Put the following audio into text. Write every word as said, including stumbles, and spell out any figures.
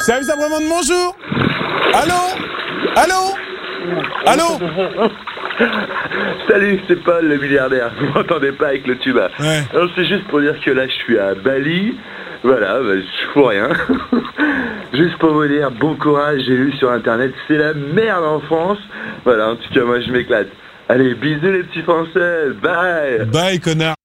Service après-vente, bonjour. Allô Allô Allô Salut, c'est Paul le milliardaire. Vous m'entendez pas avec le tuba. Ouais. Alors c'est juste pour dire que là je suis à Bali. Voilà, bah, je fous rien. Juste pour vous dire, bon courage, j'ai lu sur internet, c'est la merde en France. Voilà, en tout cas moi je m'éclate. Allez, bisous les petits Français, bye. Bye, connard.